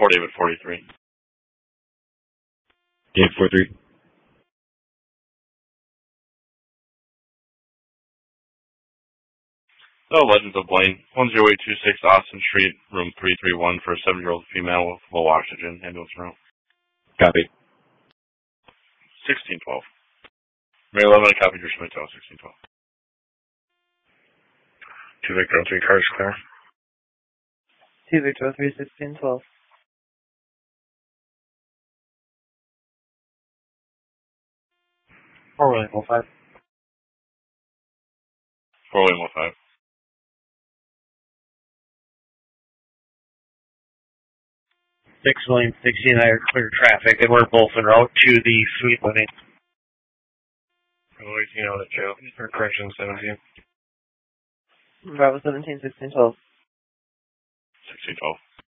David 43. David 43. The Legends of Blaine, 10826 Austin Street, room 331 for a 7-year-old female with low oxygen, ambulance route. Copy. 1612. May 11, I copied your Schmidt 1612. 2 Victor 03, cars clear. 2 Victor 03, 1612. 4 William 05. 4 William 05. 6 William 16, I clear traffic, and we're both en route to the suite living. 18 out of jail, or correction 17. Bravo 17, 1612. 1612.